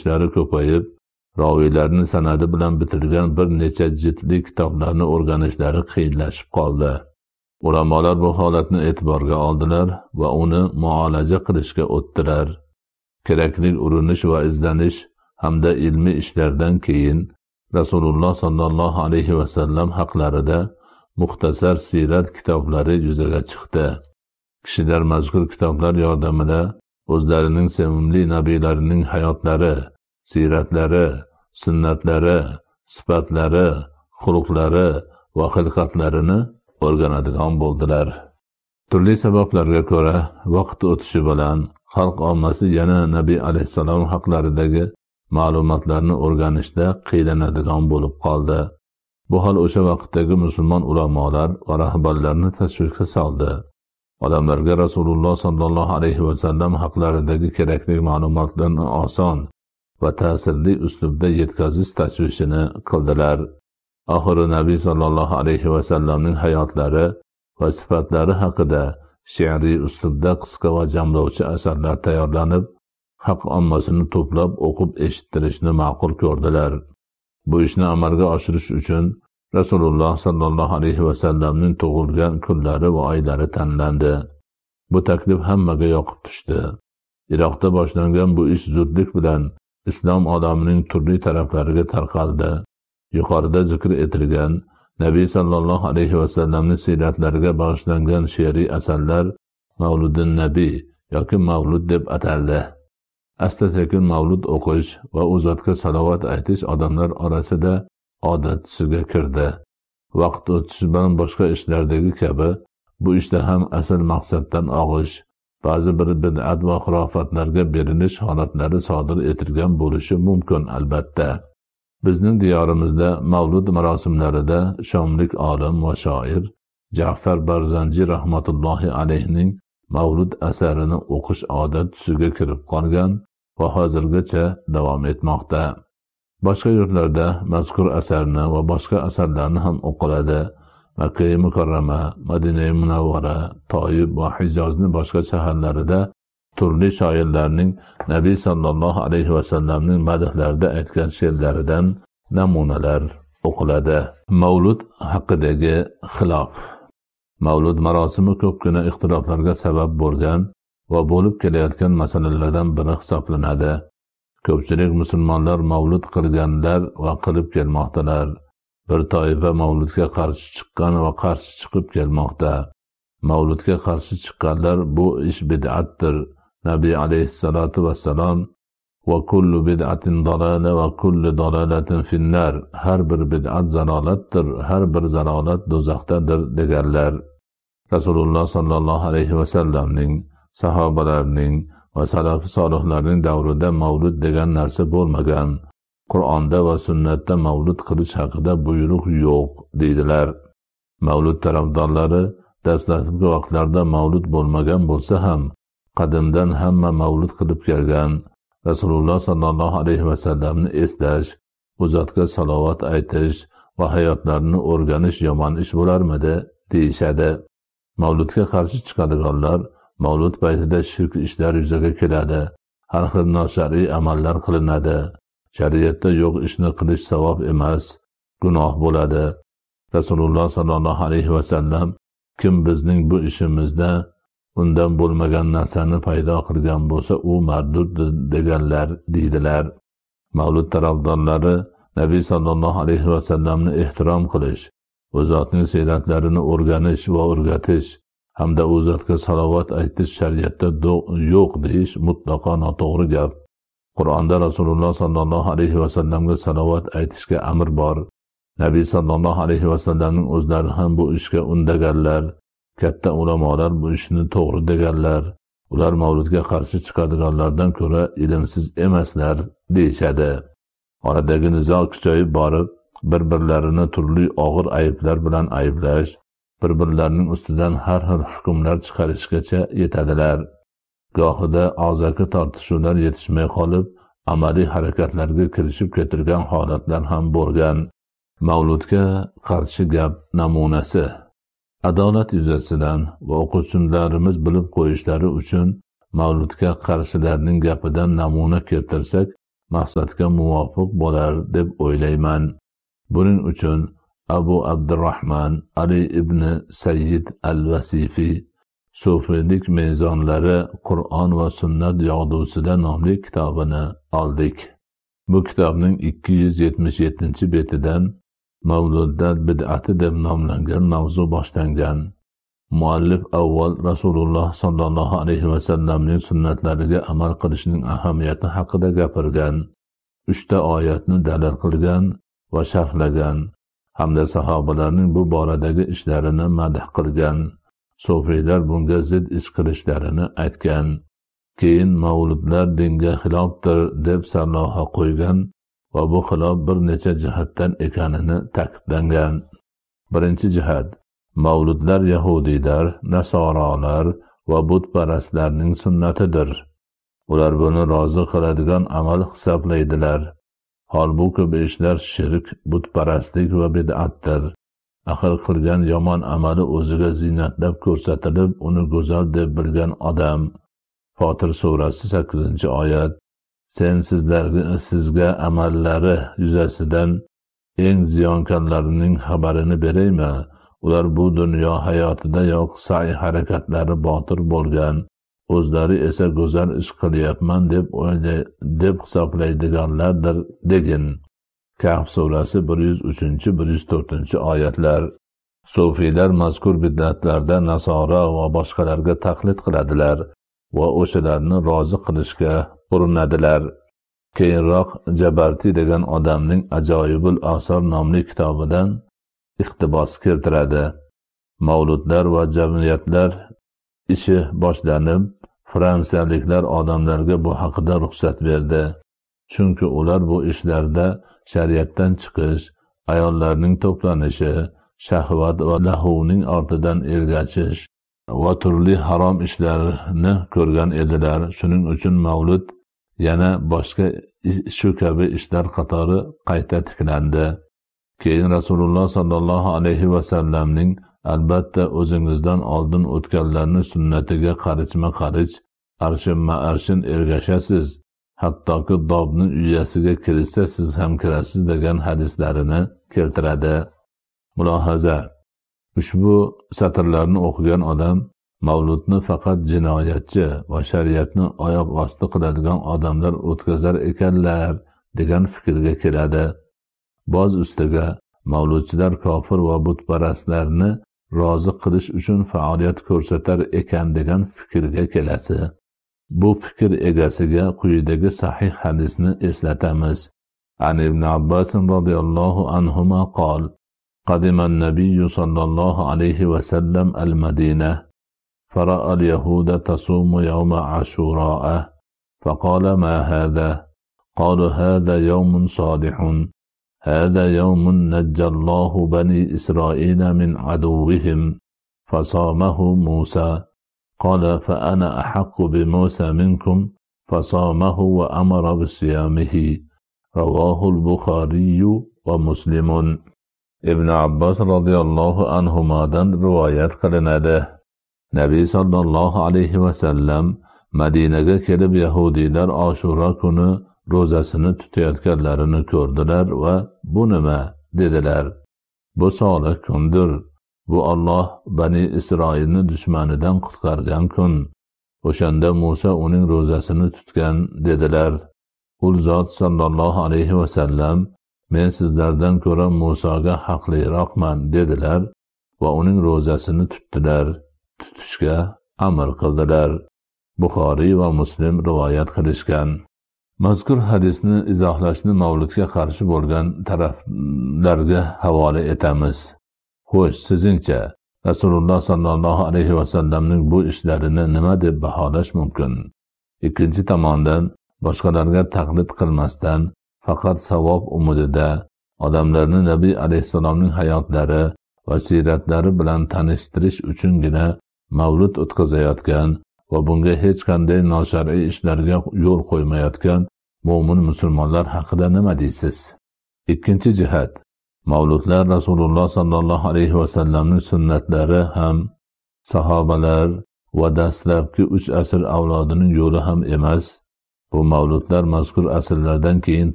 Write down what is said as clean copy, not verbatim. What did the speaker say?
ishlari ko'payib, roviylarni sanadi bilan bitilgan bir necha jildli kitoblarni o'rganishlari qiyinlashib qoldi. Ulamolar bu holatni e'tiborga oldilar va uni muolaja qilishga o'tdilar. Kerakli urinish va izlanish hamda ilmiy ishlardan keyin Rasululloh sallallohu alayhi va sallam haqlarida muxtasar siyrat kitoblari yuzaga chiqdi. Kishilar mazkur kitoblar yordamida o'zlarining sevimli nabiylarining hayotlari, siyratlari, sunnatlari, sifatlari, xuluqlari va xilqatlarini o'rganadigan bo'ldilar. Turli sabablarga ko'ra vaqt o'tishi bilan xalq ommasi yana Nabiy alayhissalom haqlaridagi ma'lumotlarni o'rganishda qiynaladigan bo'lib qoldi. Bu hol o'sha vaqtdagi musulmon ulamolar va rahbarlarni tashvishga soldi. Odamlarga Rasululloh sallallohu alayhi va sallam haqlaridagi kerakli ma'lumotlarni oson va ta'sirli uslubda yetkazish tashvishini qildilar. Oxiri Nabiy sallallohu alayhi va sallamning hayotlari va sifatlari haqida she'riy uslubda qisqa va jamlovchi asarlar tayyorlanib, xalq ommasini to'plab o'qib eshittirishni ma'qul ko'rdilar. Bu ishni amalga oshirish uchun Rasululloh sallallohu alayhi va sallamning tug'ilgan kunlari va oylari tanlandi. Bu taklif hammaga yoqib tushdi. Iroqda boshlangan bu ish zudlik bilan islom olamining turli taraflariga tarqaldi. Yuqorida zikr etilgan Nabiy sallallohu alayhi va sallamning siyratlariga bag'ishlangan she'riy asarlar Mavludun Nabiy yoki Mavlud deb ataldi. Asta-sekin mavlud o'qish va u zotga salovat aytish odamlar orasida odat tusiga kirdi. Vaqt o'tishi bilan boshqa ishlardagi kabi bu ishda ham asl maqsaddan og'ish, ba'zi bir bid'at va xurofatlarga berilish holatlari sodir etilgan bo'lishi mumkin albatta. Bizning diyorimizda mavlud marosimlarida shomlik olim va shoir Ja'far Barzanji rahmatullohi alayhining mavlud asarini o'qish odat tusiga kirib qolgan va hozirgacha davom etmoqda. Boshqa yurtlarda mazkur asarni va boshqa asarlarni ham o'qiladi. Makka Mukarrama, Madina Munawvara, Toyib va Hijozning boshqa shaharlarida turli shoirlarning Nabiy sallallohu alayhi va sallamning madhlarida aytgan she'rlaridan namunalar o'qiladi. Mavlud haqidagi xilof. Mavlud marosimi ko'pgina ixtiloflarga sabab bo'lgan va bo'lib kelayotgan masalalardan biri hisoblanadi. Ko'pchilik musulmonlar mavlud qilganlar va qilib kelmoqdalar. Bir toifa mavludga qarshi chiqqan va qarshi chiqib kelmoqda. Mavludga qarshi chiqqanlar bu ish bid'atdir. Nabiy alayhissalatu vassalam va kullu bid'atin dalala va kullu dalalatin finnar. Har bir bid'at zalolatdir, har bir zalolat do'zaxdadir deganlar. Rasululloh sallallohu alayhi va sallamning, sahobalarning va salafi solihlarning davrida mavlud degan narsa bo'lmagan. Qur'onda va sunnatda mavlud qilish haqida buyruq yo'q deydilar. Mavlud tarafdorlari dastlabki vaqtlarda mavlud bo'lmagan bo'lsa ham qadimdan hamma mavlud qilib kelgan. Rasululloh sallallohu alayhi va sallamni eslash, u zotga salovat aytish va hayotlarini o'rganish yomon ish bo'larmidi deyishadi. Mavludga qarshi chiqadiganlar mavlud paytida shirk ishlar yuzaga keladi. Har xil noshar'iy amallar qilinadi. Shariatda yo'q ishni qilish savob emas, gunoh bo'ladi. Rasululloh sallallohu alayhi va sallam kim bizning bu ishimizda undan bo'lmagan narsani paydo qilgan bo'lsa, u mardud deganlar deydilar. Mavlud tarafdorlari Nabiy sallallohu alayhi va sallamni ehtirom qilish, u zotning siyratlarini o'rganish va o'rgatish hamda u zotga salovat aytish shariatda yo'q deyish mutlaqo noto'g'ri gap. Qur'onda Rasululloh sallallohu alayhi va sallamga salovat aytishga amr bor. Nabiy sallallohu alayhi va sallamning o'zlari ham bu ishga undaganlar. Katta ulamolar bu ishni to'g'ri deganlar. Ular mavludga qarshi chiqadiganlardan ko'ra ilmsiz emaslar deyishadi. Oradagi nizo kuchayib borib, bir-birlarini turli og'ir ayblar bilan ayblash, bir-birlarining ustidan har xil hukmlar chiqarishgacha yetadilar. Gohida og'zaki tortishuvlar yetishmay qolib, amaliy harakatlarga kirishib ketilgan holatlar ham bo'lgan. Mavludga qarshi gap namunasi. Adolat yuzasidan va o'quvchilarimiz bilib qo'yishlari uchun mavludga qarshilarning gapidan namuna keltirsak maqsadga muvofiq bo'lar deb o'ylayman. Buning uchun Abu Abdurrahman Ali ibn Sayyid al-Vasifi Sufiylik mezonlari Qur'on va sunnat yog'dusida nomli kitobini oldik. Bu kitobning 277-betidan Mavludlar bid'ati deb nomlangan mavzu boshlangan. Muallif avval Rasululloh sallallohu alayhi va sallamning sunnatlariga amal qilishning ahamiyati haqida gapirgan, 3 ta oyatni dalil qilgan va sharhlagan, hamda sahobalarning bu boradagi ishlarini madh qilgan. Sufiylar bunga zid ish qilishlarini aytgan. Keyin mavludlar dinga xilofdir deb sarlavha qo'ygan va bu xilof bir necha jihatdan ekanini ta'kidlangan. Birinchi jihat: mavludlar yahudiylar, nasorolar va butparastlarning sunnatidir. Ular buni rozi qiladigan amal hisoblaydilar. Holbuki bu ishlar shirk, butparastlik va bid'atdir. Axir qilgan yomon amali o'ziga ziynatlab ko'rsatilib, uni go'zal deb bilgan odam. Fotir surasi 8-oyat. Sen sizga amallari yuzasidan eng ziyonkorlarining xabarini beraymi? Ular bu dunyo hayotidayoq sa'i harakatlari botil bo'lgan, o'zlari esa go'zal ish qilyapman deb hisoblaydiganlardir degin. Kahf surasi 103-104-oyatlar. Sufiylar mazkur bid'atlarda nasora va boshqalarga taqlid qiladilar va o'shalarni rozi qilishga urinadilar. Keyinroq Jabarti degan odamning Ajoyibul Asar nomli kitobidan iqtibos keltiradi. Mavludlar va jamiyatlar ishi boshlanib, fransiyaliklar odamlarga bu haqida ruxsat berdi. Chunki ular bu ishlarda shariatdan chiqish, ayollarning to'planishi, shahvat va lahuvning ortidan ergashish va turli harom ishlarni ko'rgan edilar. Shuning uchun mavlud yana boshqa shu kabi ishlar qatori qayta tiklandi. Keyin Rasululloh sallallohu alayhi va sallamning albatta o'zingizdan oldin o'tganlarning sunnatiga qarishma-qarich, arshin ergashasiz. Hattoki dobning uyasiga kirsa siz ham kirasiz degan hadislarini keltiradi. Mulohaza: ushbu satrlarni o'qigan odam mavludni faqat jinoyatchi va shariatni oyoq osti qiladigan odamlar o'tkazar ekanlar degan fikrga keladi. Boz ustiga mavludchilar kofir va butparastlarni rozi qilish uchun faoliyat ko'rsatar ekan degan fikrga kelasi. Bu fikr egasiga quyidagi sahih hadisni eslatamiz. An ibn Abbas radhiyallohu anhuma qol: قدم النبي صلى الله عليه وسلم المدينة فرأى اليهود تصوم يوم عاشوراء فقال: ما هذا؟ قالوا: هذا يوم صالح، هذا يوم نجى الله بني إسرائيل من عدوهم فصامه موسى. قال: فأنا أحق بموسى منكم فصامه وأمر بصيامه. رواه البخاري ومسلم. Ibn Abbas radhiyallohu anhumadan rivoyat qilinadi. Nabiy sallallohu alayhi va sallam Madinaga kelib yahudiylar Oshura kuni ro'zasini tutayotganlarini ko'rdilar va bu nima dedilar. Bu solih kundir. Bu Alloh Bani Isroilni dushmanidan qutqargan kun. O'shanda Musa uning ro'zasini tutgan dedilar. Ul zot sallallohu alayhi va sallam: men sizlardan ko'ra Musoga haqliroqman dedilar va uning ro'zasini tutdilar, tutishga amr qildilar. Buxoriy va Muslim rivoyat qilishgan. Mazkur hadisni izohlashni mavludga qarshi bo'lgan taraflarga havola etamiz. Xo'sh, sizingcha Rasululloh sallallohu alayhi va sallamning bu ishlarini nima deb baholash mumkin? Ikkinchi tomondan boshqalarga taqlid qilmasdan faqat savob umidida odamlarni Nabiy alayhissalomning hayotlari va siratlari bilan tanishtirish uchungina mavlud o'tkazayotgan va bunga hech qanday noshar'iy ishlarga yo'l qo'ymayotgan mo'min musulmonlar haqida nima deysiz? Ikkinchi jihat: mavludlar Rasululloh sallallohu alayhi va sallamning sunnatlari ham, sahobalar va dastlabki 3 asr avlodining yo'li ham emas. Bu mavludlar mazkur asrlardan keyin